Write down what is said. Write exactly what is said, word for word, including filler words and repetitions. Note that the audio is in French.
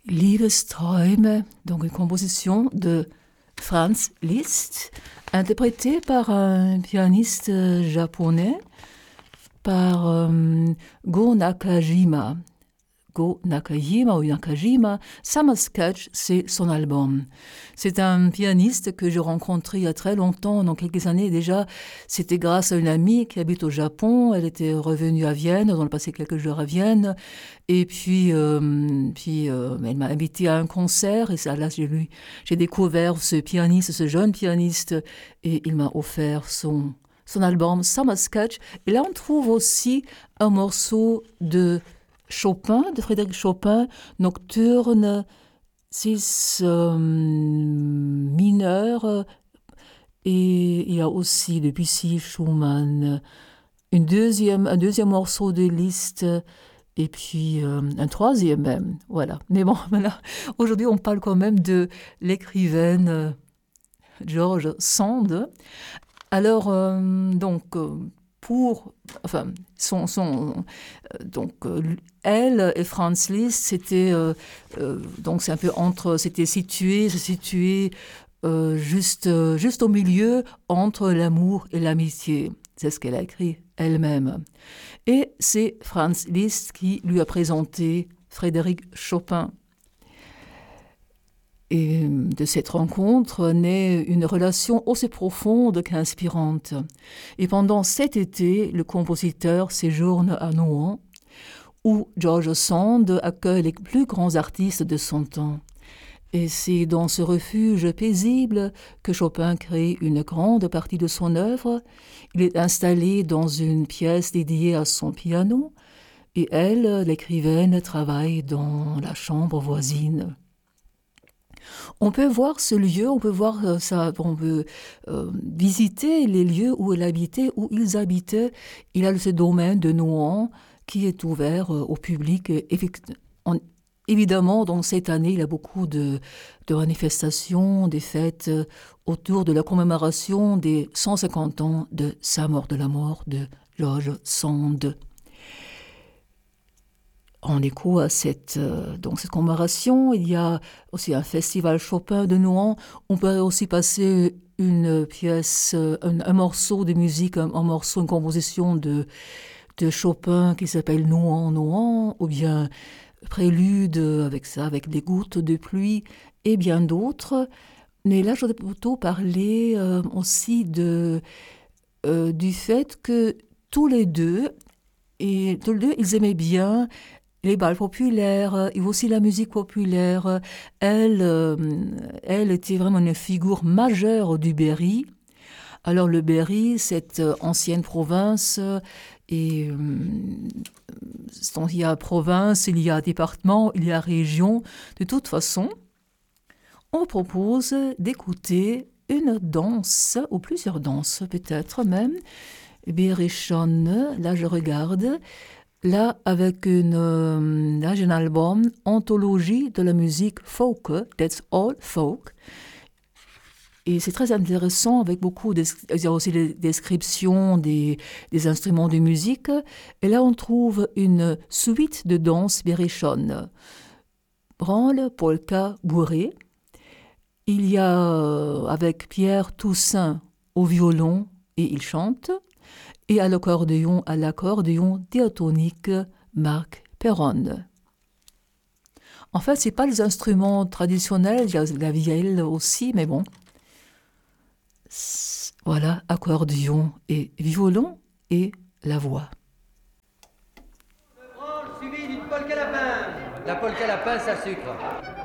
Liebesträume, donc une composition de Franz Liszt, interprétée par un pianiste japonais, par euh, Go Nakajima. Go Nakajima ou Nakajima, Summer Sketch, c'est son album. C'est un pianiste que j'ai rencontré il y a très longtemps, dans quelques années déjà. C'était grâce à une amie qui habite au Japon. Elle était revenue à Vienne, on a passé quelques jours à Vienne. Et puis, euh, puis euh, elle m'a invité à un concert. Et ça, là, j'ai, lu, j'ai découvert ce pianiste, ce jeune pianiste. Et il m'a offert son, son album Summer Sketch. Et là, on trouve aussi un morceau de Chopin, de Frédéric Chopin, nocturne, six euh, mineur, et il y a aussi Debussy, Schumann, une deuxième, un deuxième morceau de Liszt, et puis euh, un troisième même, voilà. Mais bon, voilà. Aujourd'hui, on parle quand même de l'écrivaine euh, George Sand. Alors, euh, donc, euh, pour, enfin, son, son, euh, donc, euh, elle et Franz Liszt, c'était, euh, euh, donc c'est un peu entre, c'était situé, se situé euh, juste, euh, juste au milieu entre l'amour et l'amitié. C'est ce qu'elle a écrit elle-même. Et c'est Franz Liszt qui lui a présenté Frédéric Chopin. Et de cette rencontre naît une relation aussi profonde qu'inspirante. Et pendant cet été, le compositeur séjourne à Nohant, où George Sand accueille les plus grands artistes de son temps. Et c'est dans ce refuge paisible que Chopin crée une grande partie de son œuvre. Il est installé dans une pièce dédiée à son piano, et elle, l'écrivaine, travaille dans la chambre voisine. On peut voir ce lieu, on peut voir euh, ça, on peut euh, visiter les lieux où elle habitait, où ils habitaient. Il a ce domaine de Nohant qui est ouvert euh, au public. Et, en, évidemment, dans cette année, il y a beaucoup de, de manifestations, des fêtes euh, autour de la commémoration des cent cinquante ans de sa mort, de la mort de George Sand. En écho à cette, euh, donc cette commémoration, il y a aussi un festival Chopin de Nohant. On peut aussi passer une pièce, un, un morceau de musique, un, un morceau, une composition de, de Chopin qui s'appelle Nohant, Nohant, ou bien Prélude avec ça, avec des gouttes de pluie, et bien d'autres. Mais là, je voudrais plutôt parler euh, aussi de, euh, du fait que tous les deux, et tous les deux, ils aimaient bien les bals populaires et aussi la musique populaire. Elle, euh, elle était vraiment une figure majeure du Berry. Alors le Berry, cette ancienne province, et euh, il y a province, il y a département, il y a région. De toute façon, on propose d'écouter une danse, ou plusieurs danses peut-être même, Berrichonne, là je regarde, là, avec une, euh, là, j'ai un album, Anthologie de la musique folk, That's All Folk. Et c'est très intéressant, avec beaucoup de, il y a aussi des descriptions des, des instruments de musique. Et là, on trouve une suite de danse berrichonne. Branle, polka, bourrée. Il y a, euh, avec Pierre Toussaint au violon, et il chante. Et à l'accordéon, à l'accordéon diatonique, Marc Perron. En fait, ce n'est pas les instruments traditionnels, il y a la vielle aussi, mais bon. Voilà, accordéon et violon et la voix. Le branle suivi d'une polka lapin. La polka lapin, ça sucre.